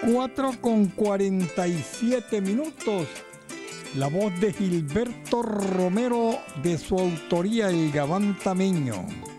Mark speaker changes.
Speaker 1: 4:47. La voz de Gilberto Romero, de su autoría, El Gabán Tameño.